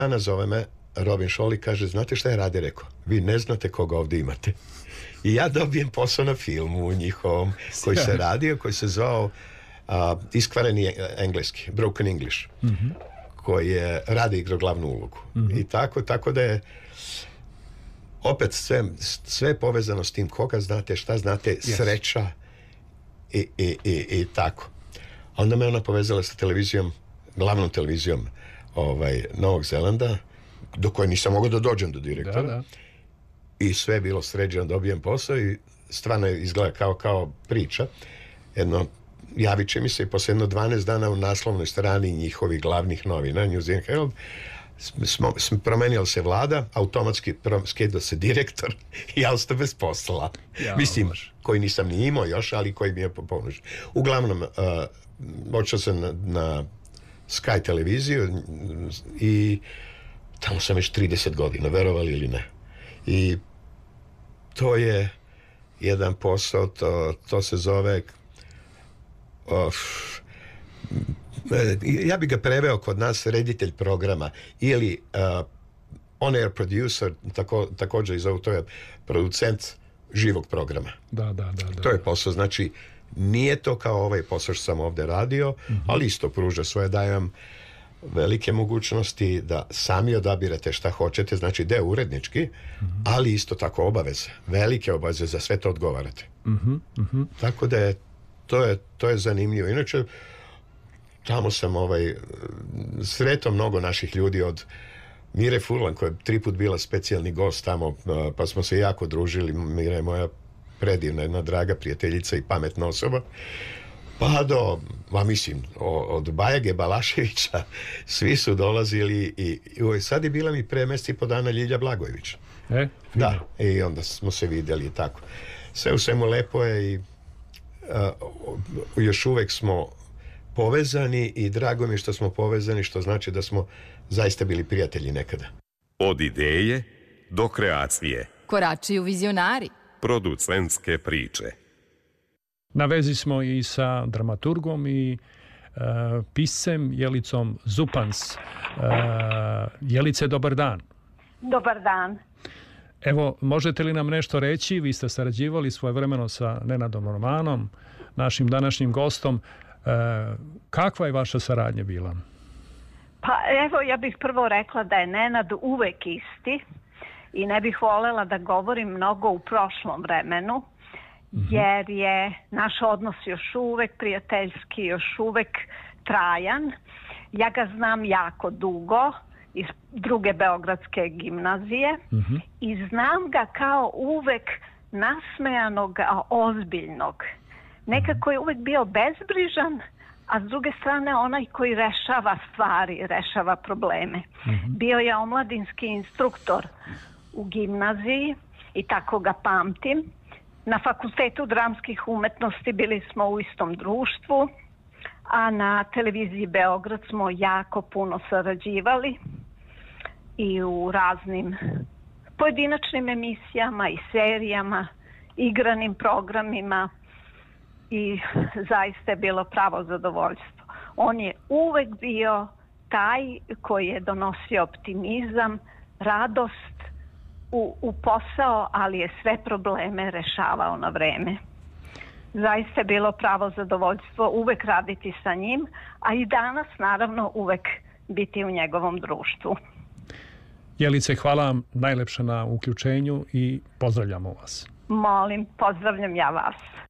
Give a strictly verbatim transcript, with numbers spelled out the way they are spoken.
nazove me Robin Šoli, kaže, znate šta je Rade rekao? Vi ne znate koga ovdje imate. I ja dobijem posao na filmu u njihovom, koji se radio, koji se zvao uh, Iskvareni engleski, Broken English, mm-hmm. koji je Rade igrao glavnu ulogu. Mm-hmm. I tako, tako da je opet sve, sve povezano s tim koga znate, šta znate, yes. sreća i, i, i, i tako. A onda me ona povezala sa televizijom, glavnom televizijom ovaj, Novog Zelanda, do koje nisam mogao da dođem do direktora. Da, da. I sve je bilo sređeno, dobijem posao i stvarno izgleda kao, kao priča. Jedno, javit će mi se i posle jedno dvanaest dana u naslovnoj strani njihovih glavnih novina, New Zealand Herald, smo, smo promenila se vlada, automatski skidao se direktor i ja ostao bez posla. Ja, mislim, baš. Koji nisam ni imao još, ali koji mi je pomoć. Uglavnom, uh, počeo sam na, na Sky televiziju i tamo sam već trideset godina, verovali ili ne. I to je jedan posao, to, to se zove of, ja bi ga preveo kod nas reditelj programa ili uh, on-air producer, tako, također iz ovog, to je producent živog programa. Da, da, da, da. To je posao, znači nije to kao ovaj posao što sam ovdje radio, mm-hmm. ali isto pruža svoje, dajem velike mogućnosti da sami odabirate šta hoćete, znači deo urednički, mm-hmm. ali isto tako obaveze, velike obaveze, za sve to odgovarate. Mm-hmm. Mm-hmm. Tako da je to, je to je zanimljivo. Inače, tamo sam ovaj, sretao mnogo naših ljudi, od Mire Furlan, koja je tri put bila specijalni gost tamo, pa smo se jako družili. Mira je moja predivna, jedna draga prijateljica i pametna osoba. Pa do, ma mislim, od Bajage Balaševića, svi su dolazili i, i sad je bila mi pre mjesec i po dana Ljilja Blagojević. E, da, i onda smo se vidjeli i tako. Sve u svemu lepo je i uh, još uvek smo povezani i drago mi je što smo povezani, što znači da smo zaista bili prijatelji nekada. Od ideje do kreacije. Koračuju vizionari. Producentske priče. Na vezi smo i sa dramaturgom i uh, piscem Jelicom Zupans. Uh, Jelice, dobar dan. Dobar dan. Evo, možete li nam nešto reći? Vi ste sarađivali svojevremeno sa Nenadom Romanom, našim današnjim gostom. Uh, kakva je vaša saradnja bila? Pa evo, ja bih prvo rekla da je Nenad uvek isti i ne bih voljela da govorim mnogo u prošlom vremenu, jer je naš odnos još uvek prijateljski, još uvek trajan. Ja ga znam jako dugo iz druge Beogradske gimnazije uh-huh. i znam ga kao uvek nasmejanog, a ozbiljnog. Nekako je uvek bio bezbrižan, a s druge strane onaj koji rešava stvari, rešava probleme. Uh-huh. Bio je omladinski instruktor u gimnaziji i tako ga pamtim. Na Fakultetu dramskih umetnosti bili smo u istom društvu, a na televiziji Beograd smo jako puno sarađivali i u raznim pojedinačnim emisijama i serijama, igranim programima i zaista je bilo pravo zadovoljstvo. On je uvek bio taj koji je donosio optimizam, radost U, u posao, ali je sve probleme rešavao na vreme. Zaista je bilo pravo zadovoljstvo uvek raditi sa njim, a i danas naravno uvek biti u njegovom društvu. Jelice, hvala vam najlepše na uključenju i pozdravljamo vas. Molim, pozdravljam ja vas.